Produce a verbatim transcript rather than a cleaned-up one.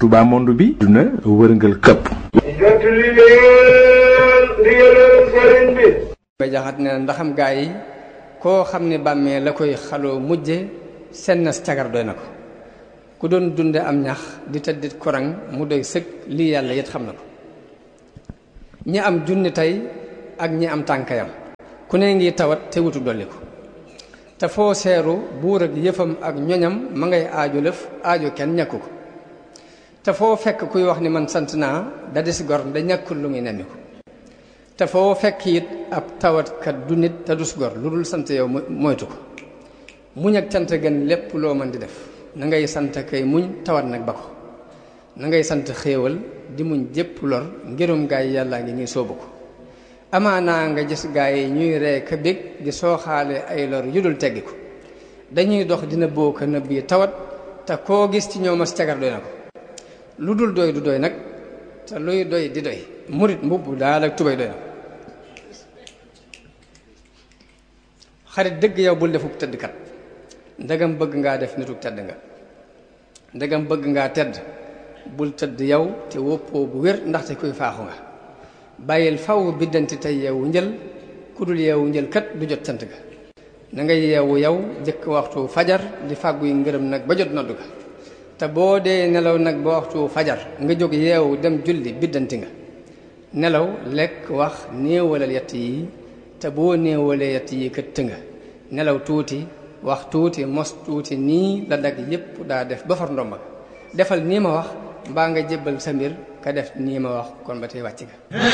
Touba monde bi duna wërngal këpp jotli leen ndigalal sëriñ bi bay jaxat ne ndaxam gaa yi koo xam ne bàmmee la koy xaloo mujje senn cagar doy na ko ku doon dunde am ñax di tëddit korang mu doy sëkk lii yàlla yit xam na ko ñi am junni tey ak ñi am tànkayam ku ne ngi tawat te wutu dolli ko te foo seeru buur ak yëfam ak ñoñam ma ngay aajo lëf aajo kenn ñàkku ko te foo fekk kuy wax ni man sant naa da des gor da ñàkkul lu muy nemmi ko te foo fekk it ab tawatkat du nit te dus gor lu dul sant yow moytu ko muñ ak cant gën lépp loo mën di def na ngay sant kay muñ tawat nag ba ko na ngay sant xéewal di muñ jépp lor ngirum gaay yàllaa ngi ñuy soobu ko amaanaa nga gis gaay yi ñuy ree ka bég di sooxaale ay lor yu dul teggi ko dañuy dox dina boo ko nëbb yi tawat te koo gis ci ñoom as cagar doy na ko lu dul doy du doy nag te luy doy di doy murit mbubb daal ak tubay doy na xarit dëgg yow bul defuk tëddkat ndegam bëgg ngaa def nituk tedd nga ndegam bëgg ngaa tedd bul tëdd yow te woppoo bu wér ndaxte kuy faaxu nga bàyyil faw biddanti tey yeewu njël ku dul yeewu njël kat du jot cant ga na ngay yeewu yow jëkk waxtu fajar di fàgguy ngërëm nag ba jot noddu ga te boo dee nelaw nag ba waxtu fajar nga jóg yeewu dem julli biddanti nga nelaw lekk wax néewalal yett yi te boo néewalee yett yi këtt nga nelaw tuuti wax tuuti mos tuuti nii la dag yépp daa def ba far ndomba defal nii ma wax mbaa nga jébbal sa mbir ka def nii ma wax kon ba tey wàcc ga